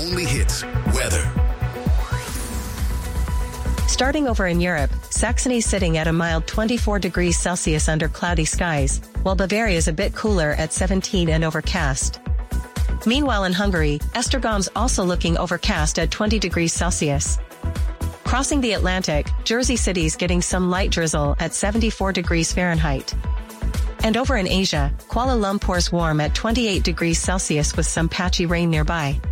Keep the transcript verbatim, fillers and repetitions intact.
only hits, weather. Starting over in Europe, Saxony's sitting at a mild twenty-four degrees Celsius under cloudy skies, while Bavaria is a bit cooler at seventeen and overcast. Meanwhile in Hungary, Esztergom's also looking overcast at twenty degrees Celsius. Crossing the Atlantic, Jersey City's getting some light drizzle at seventy-four degrees Fahrenheit. And over in Asia, Kuala Lumpur's warm at twenty-eight degrees Celsius with some patchy rain nearby.